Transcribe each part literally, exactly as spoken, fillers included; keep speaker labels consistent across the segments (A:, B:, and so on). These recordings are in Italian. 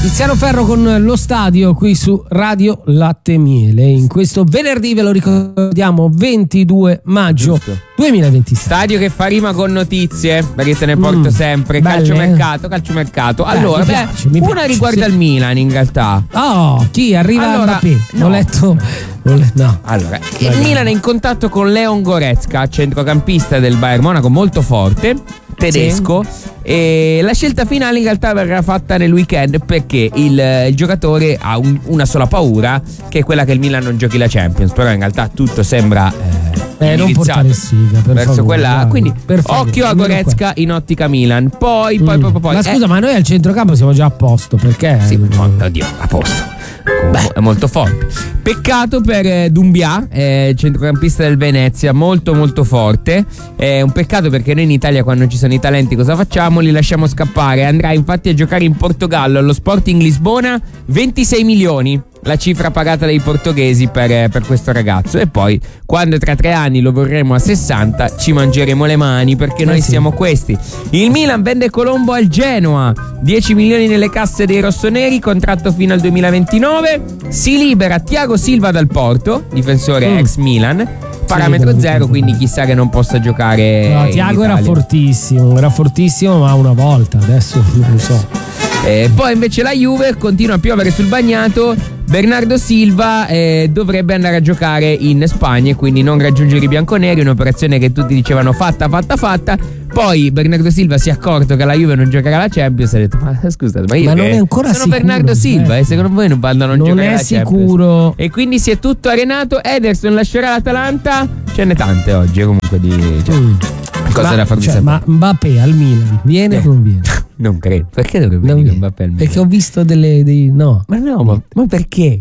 A: Tiziano Ferro con Lo Stadio qui su Radio Latte Miele. In questo venerdì, ve lo ricordiamo, ventidue maggio duemilaventi.
B: Stadio che fa rima con notizie, perché te ne porto
A: Mm,
B: sempre.
A: belle.
B: Calciomercato, calciomercato. Allora,
A: mi
B: beh,
A: piace, mi
B: una
A: piace,
B: riguarda
A: sì.
B: il Milan in realtà.
A: Oh, chi arriva
B: Allora,
A: Mbappé?
B: no.
A: Ho letto. ho le- No.
B: Allora, il Milan è in contatto con Leon Goretzka, centrocampista del Bayern Monaco, molto forte, tedesco. E la scelta finale in realtà verrà fatta nel weekend, perché il, il giocatore ha un- una sola paura, che è quella che il Milan non giochi la Champions. Però in realtà tutto sembra eh,
A: Eh, non
B: indirizzato
A: portare sfiga, per
B: verso
A: favore,
B: quella.
A: guarda,
B: Quindi
A: per favore,
B: occhio a
A: almeno
B: Goretzka in ottica Milan. Poi, poi,
A: Mm.
B: poi, poi, poi.
A: Ma scusa,
B: eh,
A: ma noi al centrocampo siamo già a posto, perché?
B: sì, ma- oddio, a posto. Comunque, è molto forte. Peccato per eh, Doumbia, eh, centrocampista del Venezia, molto molto forte. È un peccato perché noi in Italia, quando ci sono i talenti, cosa facciamo? Li lasciamo scappare. Andrà infatti a giocare in Portogallo, allo Sporting Lisbona, ventisei milioni. La cifra pagata dai portoghesi per, per questo ragazzo. E poi, quando tra tre anni lo vorremmo a sessanta, ci mangeremo le mani, perché noi
A: Eh sì.
B: siamo questi. Il Milan vende Colombo al Genoa, dieci milioni nelle casse dei rossoneri, contratto fino al duemilaventinove. Si libera Thiago Silva dal Porto, difensore
A: Mm.
B: ex Milan. Parametro
A: libera,
B: zero,
A: mi
B: quindi
A: sembra.
B: chissà che non possa giocare.
A: No,
B: in
A: Thiago era
B: Italia.
A: fortissimo, era fortissimo, ma una volta, adesso non lo so.
B: Eh, poi invece la Juve continua a piovere sul bagnato. Bernardo Silva eh, dovrebbe andare a giocare in Spagna e quindi non raggiungere i bianconeri, un'operazione che tutti dicevano fatta, fatta, fatta. Poi Bernardo Silva si è accorto che la Juve non giocherà la Champions e ha detto: ma scusate, ma io
A: Ma non
B: che
A: è ancora
B: sono
A: sicuro,
B: Bernardo Silva
A: eh.
B: e secondo voi non vanno a non,
A: Non
B: giocare
A: è
B: la Champions?
A: sicuro.
B: E quindi si è tutto arenato. Ederson lascerà l'Atalanta. Ce n'è tante oggi comunque di cioè,
A: Mm.
B: cose
A: ma,
B: da farvi
A: cioè,
B: sapere.
A: ma Mbappé al Milan viene
B: Eh.
A: o non viene?
B: Non credo. Perché dovrebbe
A: Non
B: venire
A: viene.
B: Mbappé al Milan?
A: Perché ho visto delle dei no.
B: Ma no, ma, ma perché?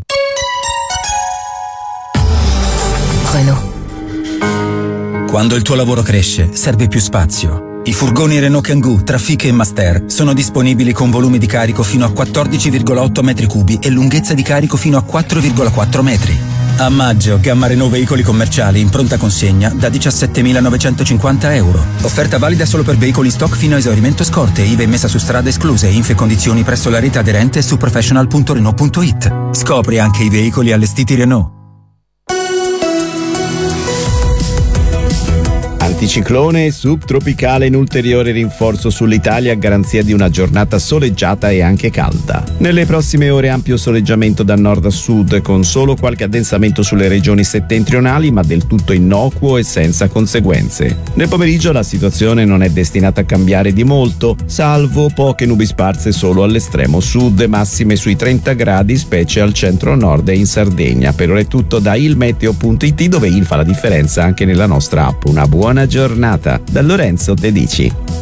C: Quando il tuo lavoro cresce, serve più spazio. I furgoni Renault Kangoo, Trafic e Master sono disponibili con volumi di carico fino a quattordici virgola otto metri cubi e lunghezza di carico fino a quattro virgola quattro metri. A maggio, gamma Renault veicoli commerciali in pronta consegna da diciassettemilanovecentocinquanta euro. Offerta valida solo per veicoli in stock fino a esaurimento scorte, I V A e messa su strada escluse, info e condizioni presso la rete aderente su professional punto renault punto it. Scopri anche i veicoli allestiti Renault.
D: Anticiclone e subtropicale in ulteriore rinforzo sull'Italia a garanzia di una giornata soleggiata e anche calda. Nelle prossime ore ampio soleggiamento da nord a sud con solo qualche addensamento sulle regioni settentrionali, ma del tutto innocuo e senza conseguenze. Nel pomeriggio la situazione non è destinata a cambiare di molto, salvo poche nubi sparse solo all'estremo sud, massime sui trenta gradi specie al centro-nord e in Sardegna. Per ora è tutto da ilmeteo punto it, dove il fa la differenza anche nella nostra app. Una buona giornata da Lorenzo De Dici.